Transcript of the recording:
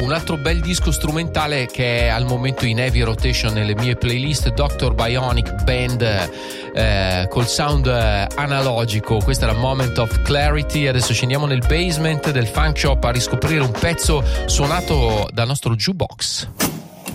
un altro bel disco strumentale che è al momento in heavy rotation nelle mie playlist, Dr. Bionic Band, col sound analogico. Questa era Moment of Clarity. Adesso scendiamo nel basement del Funk Shop a riscoprire un pezzo suonato dal nostro jukebox.